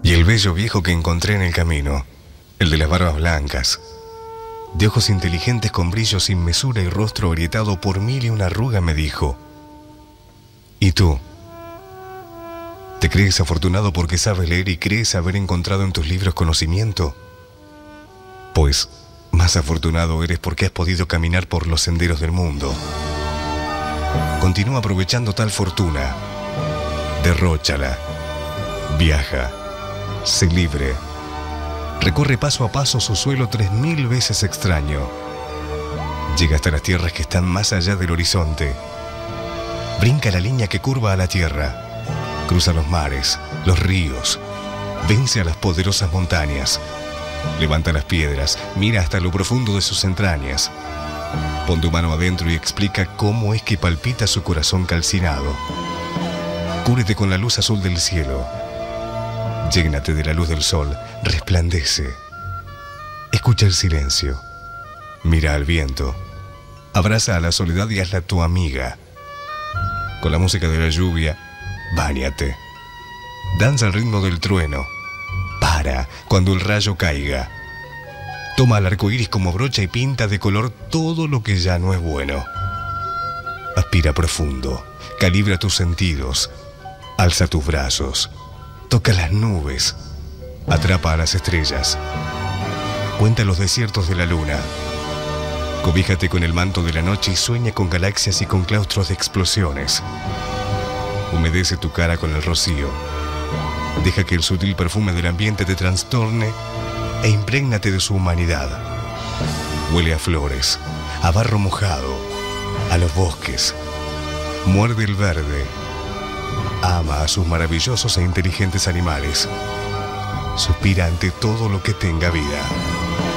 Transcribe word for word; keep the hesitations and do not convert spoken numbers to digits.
Y el bello viejo que encontré en el camino, el de las barbas blancas, de ojos inteligentes con brillo sin mesura y rostro agrietado por mil y una arruga, me dijo: ¿y tú? ¿Te crees afortunado porque sabes leer y crees haber encontrado en tus libros conocimiento? Pues más afortunado eres porque has podido caminar por los senderos del mundo. Continúa aprovechando tal fortuna. Derróchala. Viaja. Sé libre. Recorre paso a paso su suelo tres mil veces extraño. Llega hasta las tierras que están más allá del horizonte. Brinca la línea que curva a la tierra. Cruza los mares, los ríos. Vence a las poderosas montañas. Levanta las piedras, mira hasta lo profundo de sus entrañas. Pon tu mano adentro y explica cómo es que palpita su corazón calcinado. Cúbrete con la luz azul del cielo. Llénate de la luz del sol, resplandece. Escucha el silencio. Mira al viento. Abraza a la soledad y hazla tu amiga. Con la música de la lluvia, báñate. Danza al ritmo del trueno. Para cuando el rayo caiga. Toma el arco iris como brocha y pinta de color todo lo que ya no es bueno. Aspira profundo, calibra tus sentidos, alza tus brazos, toca las nubes, atrapa a las estrellas, cuenta los desiertos de la luna. Cobíjate con el manto de la noche y sueña con galaxias y con claustros de explosiones. Humedece tu cara con el rocío. Deja que el sutil perfume del ambiente te trastorne e imprégnate de su humanidad. Huele a flores, a barro mojado, a los bosques. Muerde el verde. Ama a sus maravillosos e inteligentes animales. Suspira ante todo lo que tenga vida.